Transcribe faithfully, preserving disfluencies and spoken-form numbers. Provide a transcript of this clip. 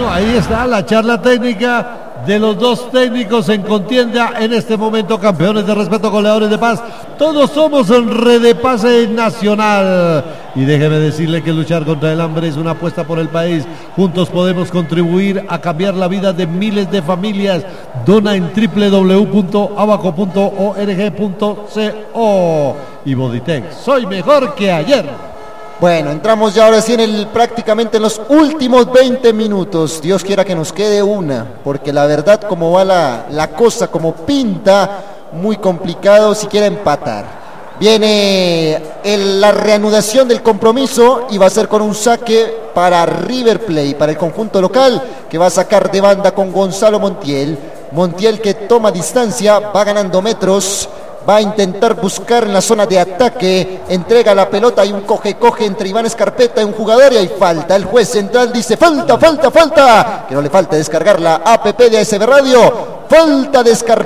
Bueno, ahí está la charla técnica de los dos técnicos en contienda en este momento, campeones de respeto, goleadores de paz. Todos somos en Redepase Nacional. Y déjeme decirle que luchar contra el hambre es una apuesta por el país. Juntos podemos contribuir a cambiar la vida de miles de familias. Dona en doble u doble u doble u punto abaco punto org punto co. Y Voditec, soy mejor que ayer. Bueno, entramos ya ahora sí en el, prácticamente en los últimos veinte minutos. Dios quiera que nos quede una, porque la verdad como va la, la cosa, como pinta, muy complicado siquiera empatar. Viene el, la reanudación del compromiso y va a ser con un saque para River Plate, para el conjunto local, que va a sacar de banda con Gonzalo Montiel. Montiel que toma distancia, va ganando metros. Va a intentar buscar en la zona de ataque, entrega la pelota, hay un coge-coge entre Iván Escarpeta y un jugador y hay falta. El juez central dice falta, falta, falta, que no le falta descargar la app de A S B Radio. Falta de Escarpeta.